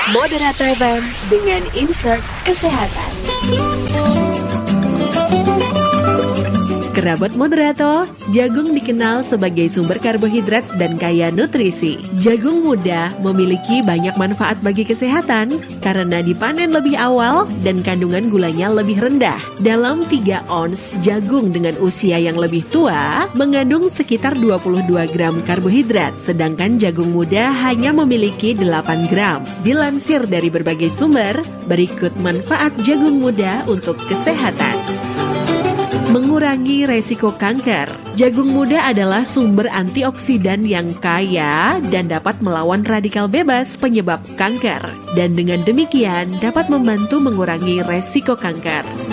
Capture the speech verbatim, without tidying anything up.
Moderato F M dengan insert kesehatan. Kerabat Moderato, jagung dikenal sebagai sumber karbohidrat dan kaya nutrisi. Jagung muda memiliki banyak manfaat bagi kesehatan karena dipanen lebih awal dan kandungan gulanya lebih rendah. Dalam tiga ons jagung dengan usia yang lebih tua mengandung sekitar dua puluh dua gram karbohidrat, sedangkan jagung muda hanya memiliki delapan gram. Dilansir dari berbagai sumber, berikut manfaat jagung muda untuk kesehatan. Mengurangi resiko kanker. Jagung muda adalah sumber antioksidan yang kaya dan dapat melawan radikal bebas penyebab kanker. Dan dengan demikian dapat membantu mengurangi resiko kanker.